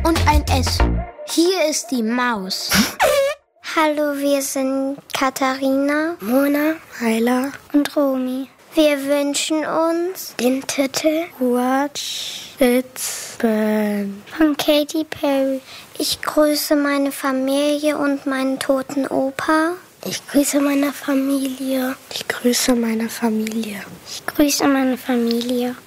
und ein S. Hier ist die Maus. Hallo, wir sind Katharina, Mona, Ayla und Romy. Wir wünschen uns den Titel Watch It Burn von Katy Perry. Ich grüße meine Familie und meinen toten Opa. Ich grüße meine Familie. Ich grüße meine Familie. Ich grüße meine Familie.